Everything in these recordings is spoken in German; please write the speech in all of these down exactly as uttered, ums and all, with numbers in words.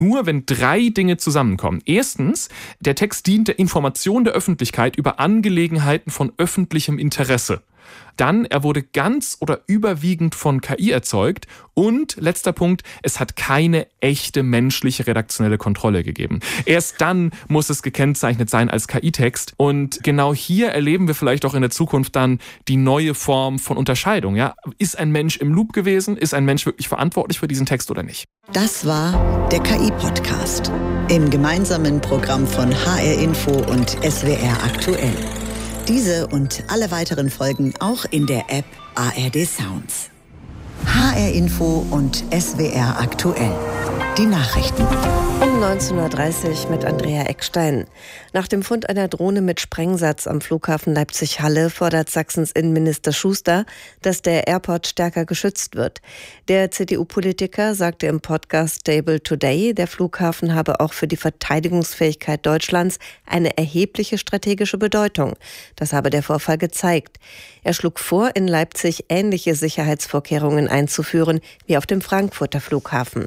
nur, wenn drei Dinge zusammenkommen. Erstens, der Text dient der Information der Öffentlichkeit über Angelegenheiten von öffentlichem Interesse. Dann, er wurde ganz oder überwiegend von K I erzeugt. Und, letzter Punkt, es hat keine echte menschliche redaktionelle Kontrolle gegeben. Erst dann muss es gekennzeichnet sein als K I-Text. Und genau hier erleben wir vielleicht auch in der Zukunft dann die neue Form von Unterscheidung. Ja? Ist ein Mensch im Loop gewesen? Ist ein Mensch wirklich verantwortlich für diesen Text oder nicht? Das war der K I-Podcast im gemeinsamen Programm von H R Info und S W R Aktuell. Diese und alle weiteren Folgen auch in der App A R D Sounds. H R Info und S W R Aktuell. Die Nachrichten. Um neunzehn Uhr dreißig mit Andrea Eckstein. Nach dem Fund einer Drohne mit Sprengsatz am Flughafen Leipzig-Halle fordert Sachsens Innenminister Schuster, dass der Airport stärker geschützt wird. Der C D U-Politiker sagte im Podcast Stable Today, der Flughafen habe auch für die Verteidigungsfähigkeit Deutschlands eine erhebliche strategische Bedeutung. Das habe der Vorfall gezeigt. Er schlug vor, in Leipzig ähnliche Sicherheitsvorkehrungen einzuführen wie auf dem Frankfurter Flughafen.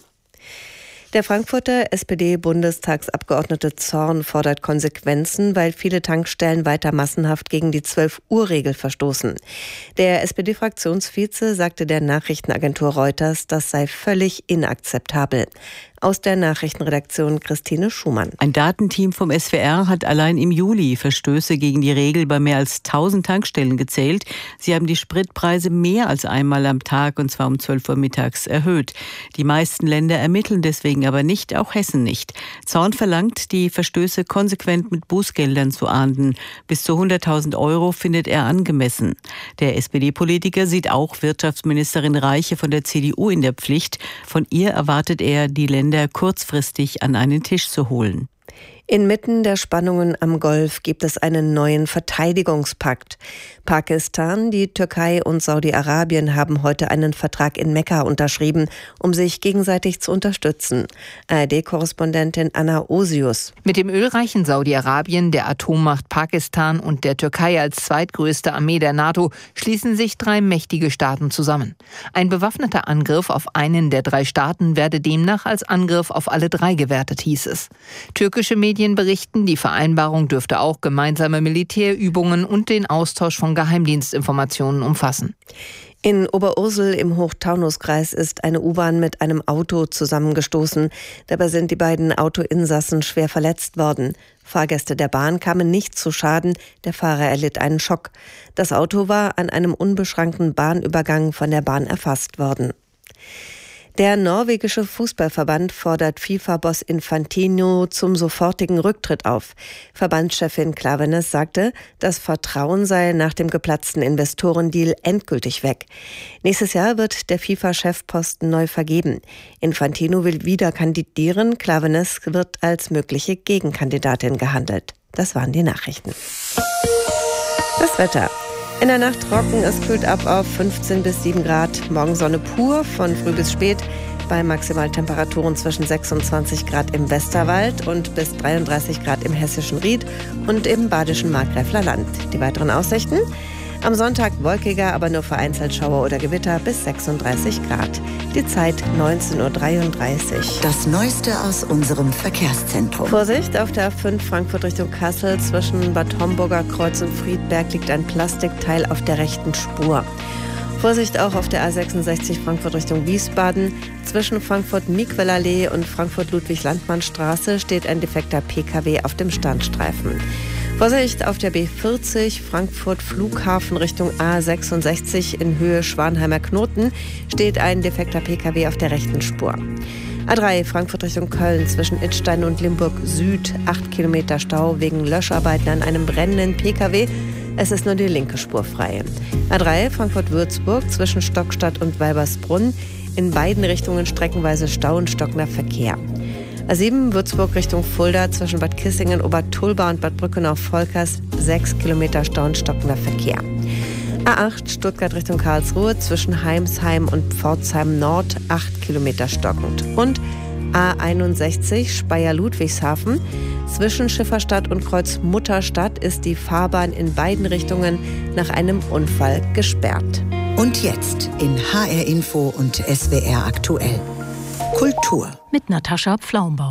Der Frankfurter S P D-Bundestagsabgeordnete Zorn fordert Konsequenzen, weil viele Tankstellen weiter massenhaft gegen die zwölf-Uhr-Regel verstoßen. Der S P D-Fraktionsvize sagte der Nachrichtenagentur Reuters, das sei völlig inakzeptabel. Aus der Nachrichtenredaktion Christine Schumann. Ein Datenteam vom S W R hat allein im Juli Verstöße gegen die Regel bei mehr als tausend Tankstellen gezählt. Sie haben die Spritpreise mehr als einmal am Tag, und zwar um zwölf Uhr mittags, erhöht. Die meisten Länder ermitteln deswegen aber nicht, auch Hessen nicht. Zorn verlangt, die Verstöße konsequent mit Bußgeldern zu ahnden. Bis zu hunderttausend Euro findet er angemessen. Der S P D-Politiker sieht auch Wirtschaftsministerin Reiche von der C D U in der Pflicht. Von ihr erwartet er, die Länder kurzfristig an einen Tisch zu holen. Inmitten der Spannungen am Golf gibt es einen neuen Verteidigungspakt. Pakistan, die Türkei und Saudi-Arabien haben heute einen Vertrag in Mekka unterschrieben, um sich gegenseitig zu unterstützen. A R D-Korrespondentin Anna Osius. Mit dem ölreichen Saudi-Arabien, der Atommacht Pakistan und der Türkei als zweitgrößte Armee der NATO schließen sich drei mächtige Staaten zusammen. Ein bewaffneter Angriff auf einen der drei Staaten werde demnach als Angriff auf alle drei gewertet, hieß es. Türkische Medien Medien berichten, die Vereinbarung dürfte auch gemeinsame Militärübungen und den Austausch von Geheimdienstinformationen umfassen. In Oberursel im Hochtaunuskreis ist eine U-Bahn mit einem Auto zusammengestoßen. Dabei sind die beiden Autoinsassen schwer verletzt worden. Fahrgäste der Bahn kamen nicht zu Schaden, der Fahrer erlitt einen Schock. Das Auto war an einem unbeschrankten Bahnübergang von der Bahn erfasst worden. Der norwegische Fußballverband fordert FIFA-Boss Infantino zum sofortigen Rücktritt auf. Verbandschefin Klaveness sagte, das Vertrauen sei nach dem geplatzten Investorendeal endgültig weg. Nächstes Jahr wird der FIFA-Chefposten neu vergeben. Infantino will wieder kandidieren. Klaveness wird als mögliche Gegenkandidatin gehandelt. Das waren die Nachrichten. Das Wetter. In der Nacht trocken, es kühlt ab auf fünfzehn bis sieben Grad. Morgen Sonne pur, von früh bis spät, bei Maximaltemperaturen zwischen sechsundzwanzig Grad im Westerwald und bis dreiunddreißig Grad im hessischen Ried und im badischen Markgräfler Land. Die weiteren Aussichten? Am Sonntag wolkiger, aber nur vereinzelt Schauer oder Gewitter bis sechsunddreißig Grad. Die Zeit neunzehn Uhr dreiunddreißig. Das Neueste aus unserem Verkehrszentrum. Vorsicht, auf der A fünf Frankfurt Richtung Kassel zwischen Bad Homburger Kreuz und Friedberg liegt ein Plastikteil auf der rechten Spur. Vorsicht auch auf der A sechsundsechzig Frankfurt Richtung Wiesbaden. Zwischen Frankfurt-Miquelallee und Frankfurt-Ludwig-Landmann-Straße steht ein defekter P K W auf dem Standstreifen. Vorsicht auf der B vierzig Frankfurt Flughafen Richtung A sechsundsechzig in Höhe Schwanheimer Knoten steht ein defekter P K W auf der rechten Spur. A drei Frankfurt Richtung Köln zwischen Idstein und Limburg Süd, acht Kilometer Stau wegen Löscharbeiten an einem brennenden P K W. Es ist nur die linke Spur frei. A drei Frankfurt-Würzburg zwischen Stockstadt und Weibersbrunn. In beiden Richtungen streckenweise Stau und stockender Verkehr. A sieben Würzburg Richtung Fulda zwischen Bad Kissingen, Obertulba und Bad Brückenau-Volkers. sechs Kilometer Stau und stockender Verkehr. A acht Stuttgart Richtung Karlsruhe zwischen Heimsheim und Pforzheim Nord. acht Kilometer stockend. Und A einundsechzig Speyer-Ludwigshafen. Zwischen Schifferstadt und Kreuzmutterstadt ist die Fahrbahn in beiden Richtungen nach einem Unfall gesperrt. Und jetzt in H R Info und S W R Aktuell. Kultur. Mit Natascha Pflaumbauer.